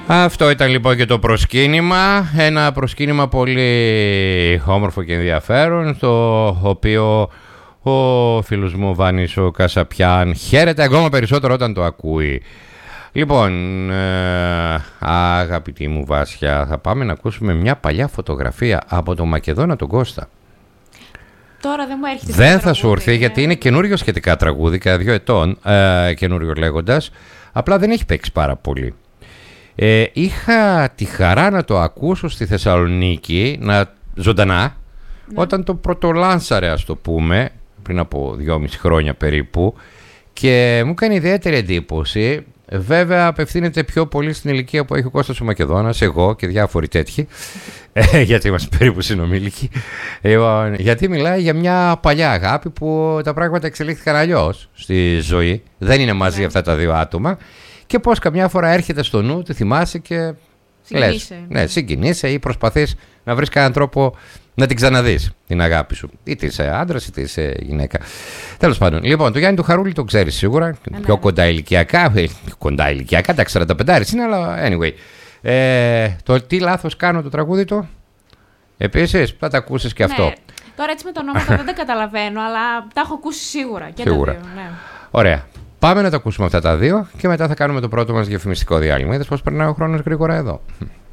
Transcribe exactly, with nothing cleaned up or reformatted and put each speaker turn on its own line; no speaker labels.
Αυτό ήταν λοιπόν και το προσκύνημα. Ένα προσκύνημα πολύ όμορφο και ενδιαφέρον, το οποίο ο φίλος μου Βάνης ο Κασαπιάν χαίρεται ακόμα περισσότερο όταν το ακούει. Λοιπόν, ε, αγαπητή μου Βάσια, θα πάμε να ακούσουμε μια παλιά φωτογραφία από τον Μακεδόνα τον Κώστα.
Τώρα δεν μου έρχεται.
Δεν θα σου ορθεί, γιατί είναι καινούριο σχετικά τραγούδι, κατά δύο ετών, ε, καινούριο λέγοντας. Απλά δεν έχει παίξει πάρα πολύ. Ε, είχα τη χαρά να το ακούσω στη Θεσσαλονίκη, να, ζωντανά, ναι. Όταν το πρωτολάνσαρε, ας το πούμε, πριν από δυόμιση χρόνια περίπου, και μου έκανε ιδιαίτερη εντύπωση. Βέβαια απευθύνεται πιο πολύ στην ηλικία που έχει ο Κώστας ο Μακεδόνας, εγώ και διάφοροι τέτοιοι, ε, γιατί είμαστε περίπου συνομήλικοι, ε, γιατί μιλάει για μια παλιά αγάπη που τα πράγματα εξελίχθηκαν αλλιώς στη ζωή, δεν είναι μαζί ναι. αυτά τα δύο άτομα, και πως καμιά φορά έρχεται στο νου, τη θυμάσαι και λες, ναι, συγκινείσαι ή προσπαθείς να βρεις κανέναν τρόπο να την ξαναδείς την αγάπη σου. Είτε είσαι άντρας είτε είσαι γυναίκα. Τέλος πάντων. Λοιπόν, το Γιάννη του Χαρούλη το ξέρεις σίγουρα. Ναι, πιο ναι. κοντά ηλικιακά. Κοντά ηλικιακά, εντάξει, σαράντα πέντε είναι, αλλά anyway. Ε, το τι λάθος κάνω το τραγούδι του. Επίσης, θα τα ακούσεις και αυτό.
Ναι. Τώρα έτσι με το ονόματα δεν τα καταλαβαίνω, αλλά τα έχω ακούσει σίγουρα. Και
σίγουρα.
Τα δύο, ναι.
Ωραία. Πάμε να τα ακούσουμε αυτά τα δύο και μετά θα κάνουμε το πρώτο μας διαφημιστικό διάλειμμα. Είδες πώς περνάει ο χρόνος γρήγορα εδώ.